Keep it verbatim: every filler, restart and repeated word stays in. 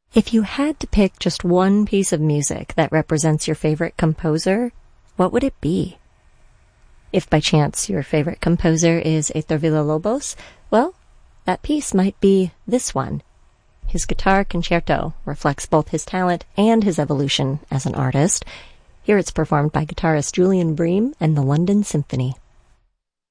If you had to pick just one piece of music that represents your favorite composer, what would it be? If by chance your favorite composer is Héctor Villa-Lobos, well, that piece might be this one. His guitar concerto reflects both his talent and his evolution as an artist. Here it's performed by guitarist Julian Bream and the London Symphony.